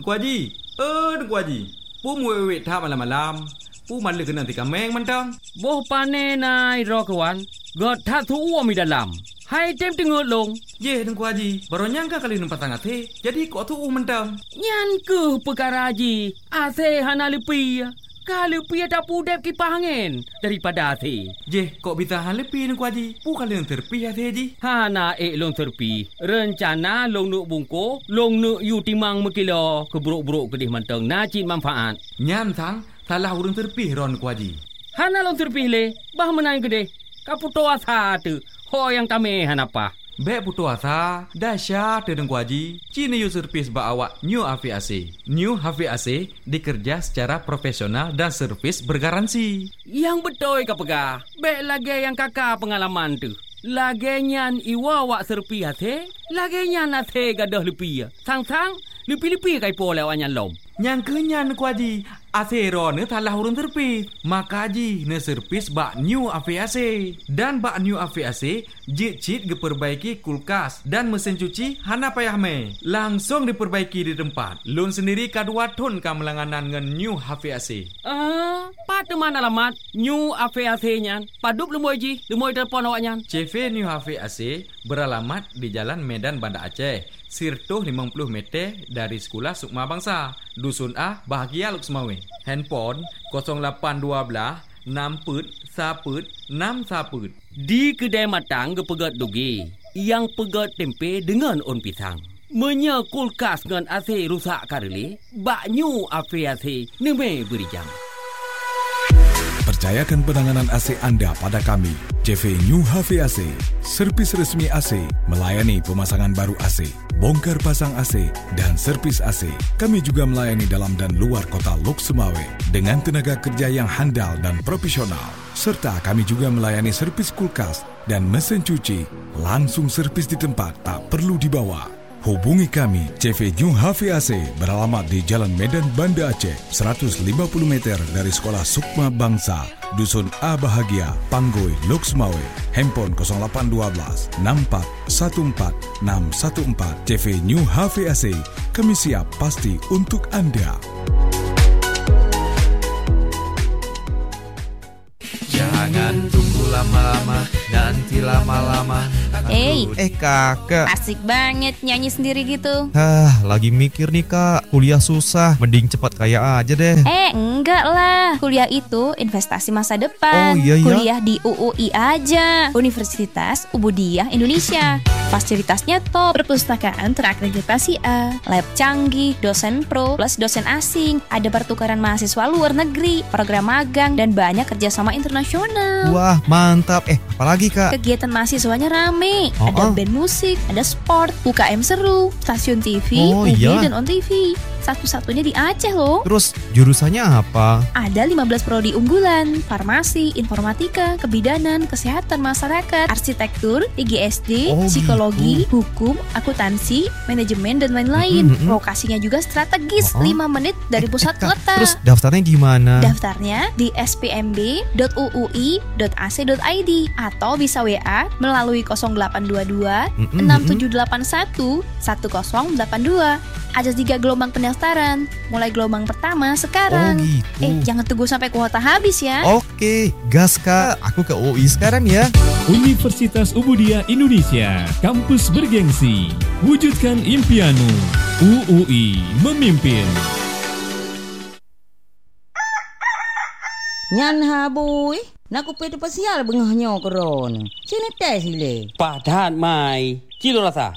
Tuku Haji. Tuku Haji. Pu muwe tha malam-malam. Pu man le kena tika meng mantang. Boh pane nai ro kawan. God tha thu mi dalam. Hai tem tengok long. Ye Tuku Haji. Baru nyangka kali numpat tangat he. Jadi kok thu mantang. Nyan ke perkara Haji. Ase hana lepi. Kalau pi ada pudep kipas angin daripada ase. Je, kok bitahan lepi Tuku Haji. Pu kali yang terpi ase Haji. Hana long terpi. Rencana long nuk bungko, long nuk yu timang mekilo keburuk-buruk kedih manteng nacin manfaat. Nyan tang, salah urang terpi ron Tuku Haji. Hana long terpi le, bah menang kedih. Kaputo asa tu. Ho yang tame hanapa. Bek putu asa, dahsyat Tuku Haji. Cina yu servis ba awak New HVAC. New HVAC dikerja secara profesional dan servis bergaransi. Yang betul ka pegah. Bek lagi yang kakak pengalaman tu. Lagi nyan iwa wak serpi hati. Lagi nyan hati gadah lepi. Sang-sang, lepi-lepi kai po lewat nyan lom. Yang kenyan Tuku Haji. Asero ne talah urun terpi. Maka Haji ne servis bak New HVAC. Dan bak New HVAC jit-jit diperbaiki kulkas dan mesin cuci hana payah me. Langsung diperbaiki di tempat. Lun sendiri kadua ton kamelanganan ngan New HVAC. Pada mana alamat New HVAC nyan? Padup lemoy Ji, lemoy telefon awak nyan. CV New HVAC beralamat di Jalan Medan Banda Aceh. Sirtuh 50 meter dari Sekolah Sukma Bangsa. Dusun A, Bahagia Luk Semawe. Handphone 0812 6 saput 6 saput. Di kedai matang ke pegat dugi. Yang pegat tempe dengan on pisang. Menya kulkas dengan AC rusak karele. Bak New HVAC neme beri jam. Percayakan penanganan AC anda pada kami. CV New HVAC, servis resmi AC, melayani pemasangan baru AC, bongkar pasang AC, dan servis AC. Kami juga melayani dalam dan luar kota Luk Semawe dengan tenaga kerja yang handal dan profesional. Serta kami juga melayani servis kulkas dan mesin cuci. Langsung servis di tempat, tak perlu dibawa. Hubungi kami, CV New HVAC beralamat di Jalan Medan Banda Aceh, 150 meter dari Sekolah Sukma Bangsa, Dusun A Bahagia, Panggoi, Luk Semawe. Handphone 0812 64 14 614. CV New HVAC, kami siap pasti untuk anda. Jangan tunggu lama-lama, nanti lama-lama. Kakak, asik banget nyanyi sendiri gitu. Lagi mikir nih kak, kuliah susah, mending cepat kaya aja deh. Enggak lah, kuliah itu investasi masa depan. Oh iya ya. Kuliah di UUI aja, Universitas Ubudiyah Indonesia. Fasilitasnya top, perpustakaan terakreditasi A, lab canggih, dosen pro plus dosen asing, ada pertukaran mahasiswa luar negeri, program magang, dan banyak kerjasama internasional. Wah mantap, apalagi kak? Kegiatan mahasiswanya rame, ada band musik, ada sport, UKM seru, stasiun TV, movie dan on TV. Satu-satunya di Aceh loh. Terus jurusannya apa? Ada 15 prodi unggulan, farmasi, informatika, kebidanan, kesehatan masyarakat, arsitektur, IGSD, psikologi, hukum, akuntansi, manajemen, dan lain-lain. Lokasinya juga strategis, 5 menit dari pusat kota. Terus daftarnya di mana? Daftarnya di spmb.uui.ac.id atau bisa WA melalui 0822 6781 1082. Ada 3 gelombang pendaftaran. Mulai gelombang pertama sekarang. Jangan tunggu sampai kuota habis ya. Oke, gas kak. Aku ke UI sekarang ya. Universitas Ubudiyah Indonesia, kampus bergengsi. Wujudkan impianmu. UUI memimpin. Nyan habui, nak kupi tu pasial bengahnya keron. Sini tes sile. Padat mai. Cilo rasa.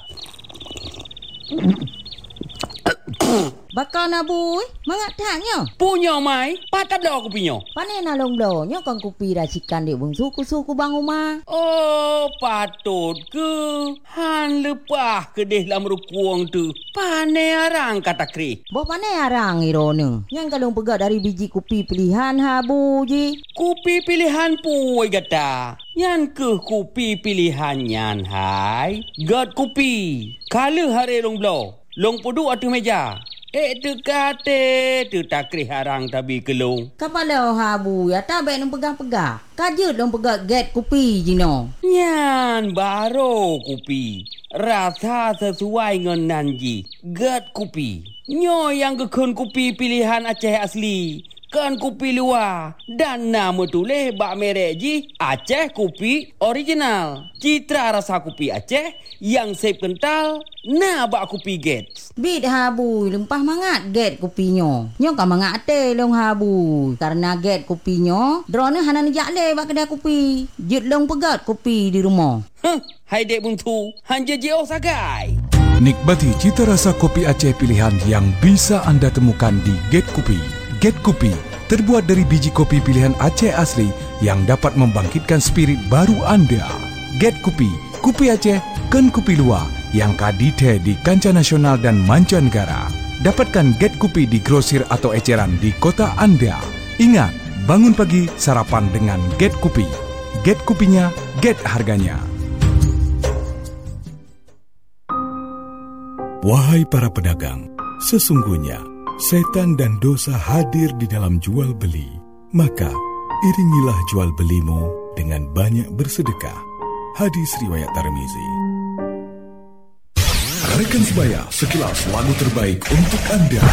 Bakal nabui, mangak taknya. Punya mai, patap dah aku punya. Panen nalong donya kang kupi racikan di bung suku-suku bang rumah. Oh, patut ke. Han lepah ke deh dalam rukuang tu. Panen arang kata kri. Boh panen arang irone. Yang kalung pegat dari biji kupi pilihan habu ji. Kupi pilihan puai kata. Yang ke kupi pilihan nyan hai. Gat kupi. Kala hari long blow. Long pudu atu meja. Tu kate, tu takri harang tabi kelung. Kapala habu ya tabe nang pegang-pegang. Kajut dong pegang get kupi jino. Nyan baro kupi. Rasa sesuai dengan nanji. Get kupi. Nyo yang gekun kopi pilihan Aceh asli. Kan kopi luar. Dan nama tulis bak merek ji Aceh kopi original. Citra rasa kopi Aceh yang sep kental. Nah bak kopi Gates. Bit habu lempah mangat get kopinya. Nyo kan mangat ate long habu. Karena get kopinya, drone hanan jakle bak kedai kopi. Jit long pegat kopi di rumah. Hai dek buntu, hanja jauh sagai. Nikmati cita rasa kopi Aceh pilihan yang bisa anda temukan di Get Kopi. Get Kopi terbuat dari biji kopi pilihan Aceh asli yang dapat membangkitkan spirit baru anda. Get Kopi, kopi Aceh, kan kopi luar yang kadite di kancah nasional dan mancanegara. Dapatkan Get Kopi di grosir atau eceran di kota anda. Ingat, bangun pagi sarapan dengan Get Kopi. Get kopinya, get harganya. Wahai para pedagang, sesungguhnya setan dan dosa hadir di dalam jual beli. Maka iringilah jual belimu dengan banyak bersedekah. Hadis riwayat Tirmizi. Rekan sebaya, sekilas lagu terbaik untuk anda.